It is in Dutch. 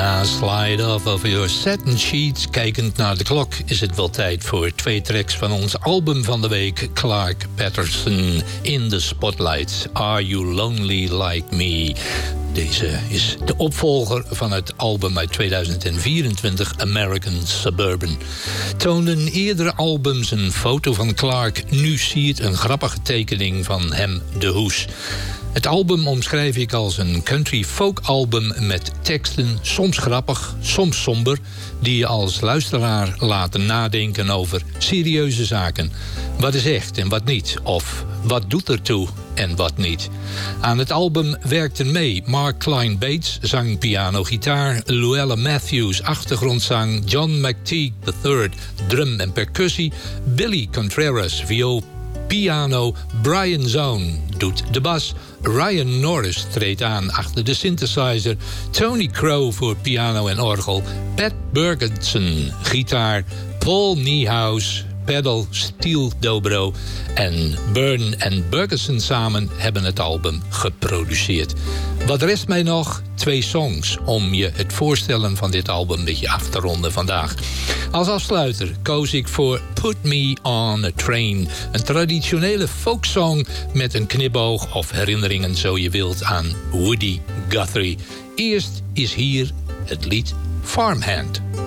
Na Slide Off of Your Satin Sheets, kijkend naar de klok, is het wel tijd voor 2 tracks van ons album van de week. Clark Patterson, In the Spotlight, Are You Lonely Like Me? Deze is de opvolger van het album uit 2024, American Suburban. Toonden eerdere albums een foto van Clark, nu siert een grappige tekening van hem de hoes. Het album omschrijf ik als een country folk album met teksten, soms grappig, soms somber, die je als luisteraar laten nadenken over serieuze zaken. Wat is echt en wat niet? Of wat doet ertoe en wat niet? Aan het album werkten mee Mark Klein Bates, zang, piano, gitaar, Luella Matthews, achtergrondzang, John McTeague III, drum en percussie, Billy Contreras, viool, piano, Brian Zone doet de bas, Ryan Norris treedt aan achter de synthesizer, Tony Crow voor piano en orgel, Pat Bergenson gitaar, Paul Niehaus pedal, steel dobro en Byrne en Bergeson samen hebben het album geproduceerd. Wat rest mij nog? 2 songs om je het voorstellen van dit album een beetje af te ronden vandaag. Als afsluiter koos ik voor Put Me on a Train, een traditionele folksong met een knipoog of herinneringen zo je wilt aan Woody Guthrie. Eerst is hier het lied Farmhand.